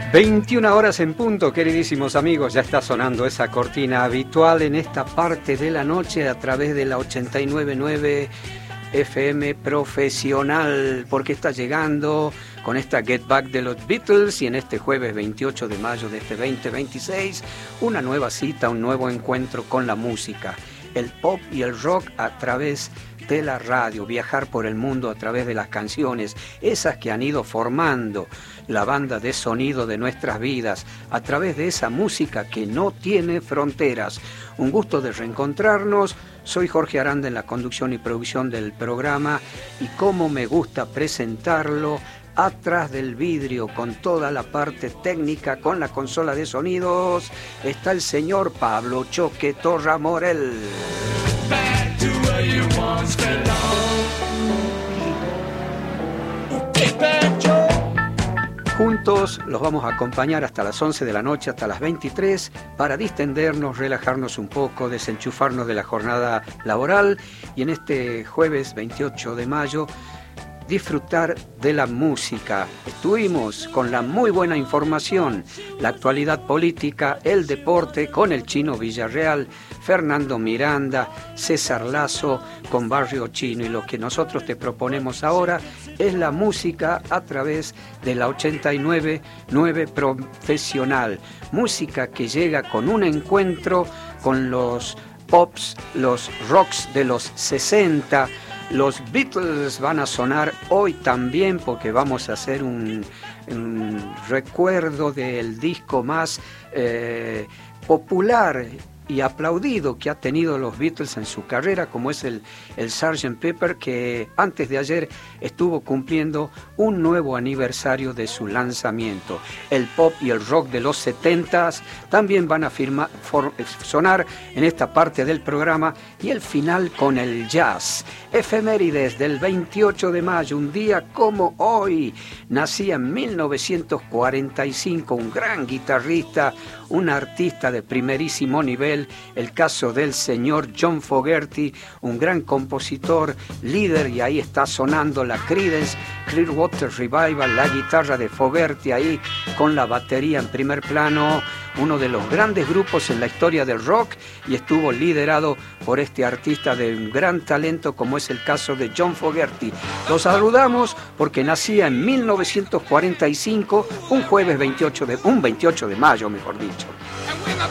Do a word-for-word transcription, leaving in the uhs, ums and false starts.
veintiuna horas en punto, queridísimos amigos, ya está sonando esa cortina habitual en esta parte de la noche a través de la ochenta y nueve punto nueve F M Profesional, porque está llegando con esta Get Back de los Beatles y en este jueves veintiocho de mayo de este veinte veintiséis, una nueva cita, un nuevo encuentro con la música, el pop y el rock a través de la radio, viajar por el mundo a través de las canciones, esas que han ido formando la banda de sonido de nuestras vidas, a través de esa música que no tiene fronteras. Un gusto de reencontrarnos. Soy Jorge Aranda en la conducción y producción del programa y cómo me gusta presentarlo atrás del vidrio con toda la parte técnica, con la consola de sonidos, está el señor Pablo Choque Torra Morel. Juntos los vamos a acompañar hasta las once de la noche, hasta las veintitrés, para distendernos, relajarnos un poco, desenchufarnos de la jornada laboral y en este jueves veintiocho de mayo disfrutar de la música. Estuvimos con la muy buena información, la actualidad política, el deporte con el Chino Villarreal, Fernando Miranda, César Lazo con Barrio Chino, y lo que nosotros te proponemos ahora es la música a través de la ochenta y nueve punto nueve Profesional, música que llega con un encuentro con los pops, los rocks de los sesenta. Los Beatles van a sonar hoy también porque vamos a hacer un, un recuerdo del disco más eh, popular y aplaudido que ha tenido los Beatles en su carrera, como es el, el sergeant Pepper, que antes de ayer estuvo cumpliendo un nuevo aniversario de su lanzamiento. El pop y el rock de los setentas también van a firma, for, sonar en esta parte del programa, y el final con el jazz. Efemérides del veintiocho de mayo, un día como hoy, nacía en mil novecientos cuarenta y cinco un gran guitarrista, un artista de primerísimo nivel, el caso del señor John Fogerty, un gran compositor, líder, y ahí está sonando la Creedence Clearwater Revival, la guitarra de Fogerty ahí con la batería en primer plano, uno de los grandes grupos en la historia del rock, y estuvo liderado por este artista de un gran talento como es el caso de John Fogerty. Los saludamos porque nacía en mil novecientos cuarenta y cinco, un jueves veintiocho de, un veintiocho de mayo, mejor dicho.